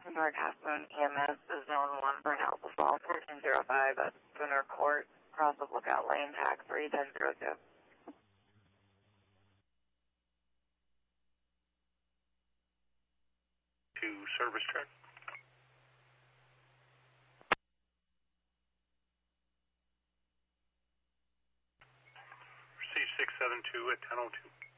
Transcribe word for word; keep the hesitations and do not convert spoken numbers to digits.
North Half Moon E M S is zone one for an Alpha Fall, fourteen zero five at Gunner Court, cross of Lookout Lane, tag three ten zero two. To service check. Receive six seven two at ten oh two.